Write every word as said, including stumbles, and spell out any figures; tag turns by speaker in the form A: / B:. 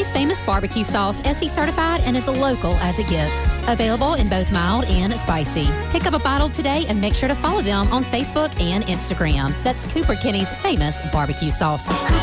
A: Kenny's Famous Barbecue Sauce, S C certified and as local as it gets. Available in both mild and spicy. Pick up a bottle today and make sure to follow them on Facebook and Instagram. That's Cooper Kenny's Famous Barbecue Sauce.